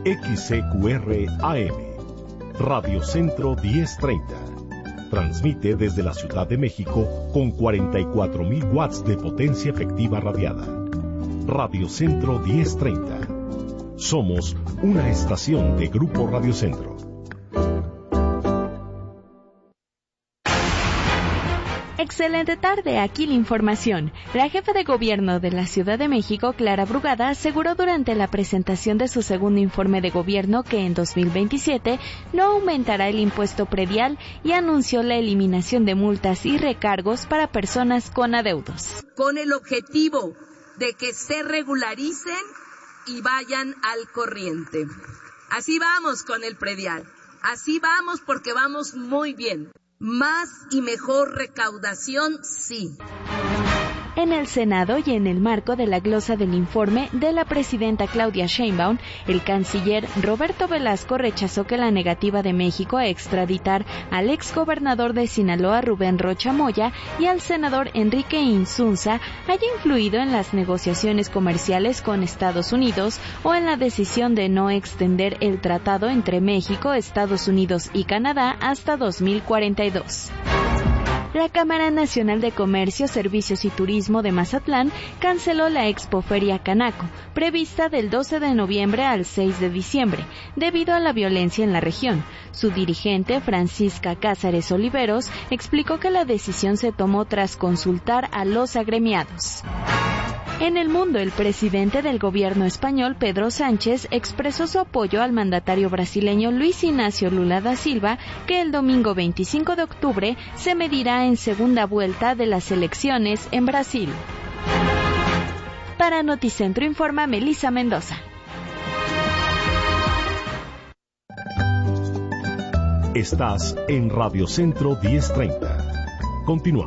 XCQR AM, Radio Centro 1030. Transmite desde la Ciudad de México con 44.000 watts de potencia efectiva radiada. Radio Centro 1030. Somos una estación de Grupo Radio Centro. Excelente tarde, aquí la información. La jefa de gobierno de la Ciudad de México, Clara Brugada, aseguró durante la presentación de su segundo informe de gobierno que en 2027 no aumentará el impuesto predial y anunció la eliminación de multas y recargos para personas con adeudos. Con el objetivo de que se regularicen y vayan al corriente. Así vamos con el predial. Así vamos porque vamos muy bien. Más y mejor recaudación, sí. En el Senado y en el marco de la glosa del informe de la presidenta Claudia Sheinbaum, el canciller Roberto Velasco rechazó que la negativa de México a extraditar al exgobernador de Sinaloa, Rubén Rocha Moya, y al senador Enrique Insunza haya influido en las negociaciones comerciales con Estados Unidos o en la decisión de no extender el tratado entre México, Estados Unidos y Canadá hasta 2042. La Cámara Nacional de Comercio, Servicios y Turismo de Mazatlán canceló la Expoferia Canaco, prevista del 12 de noviembre al 6 de diciembre, debido a la violencia en la región. Su dirigente, Francisca Cázares Oliveros, explicó que la decisión se tomó tras consultar a los agremiados. En el mundo, el presidente del gobierno español, Pedro Sánchez, expresó su apoyo al mandatario brasileño Luis Ignacio Lula da Silva, que el domingo 25 de octubre se medirá en segunda vuelta de las elecciones en Brasil. Para Noticentro informa Melissa Mendoza. Estás en Radio Centro 1030. Continúa.